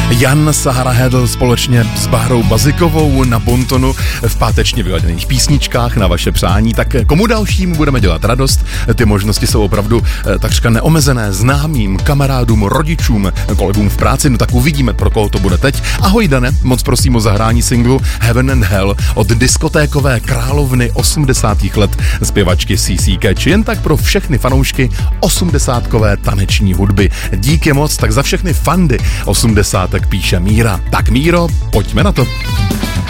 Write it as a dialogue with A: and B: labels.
A: Jan Sahara Hedl společně s Bárou Bazikovou na bontonu v pátečně vyladěných písničkách na vaše přání. Tak komu dalšímu budeme dělat radost? Ty možnosti jsou opravdu takřka neomezené. Známým, kamarádům, rodičům, kolegům v práci. No tak uvidíme, pro koho to bude teď. Ahoj Dane, moc prosím o zahrání singlu Heaven and Hell od diskotékové královny 80. let zpěvačky CC Catch. Jen tak pro všechny fanoušky 80kové taneční hudby. Díky moc, tak za všechny fandy 80 píše Míra. Tak Míro, pojďme na to.